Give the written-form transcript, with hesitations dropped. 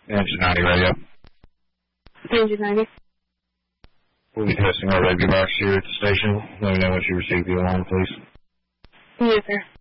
Engine 90 radio. Engine 90. We'll be testing our regular box here at the station. Let me know once you receive the alarm, please. Yes, sir.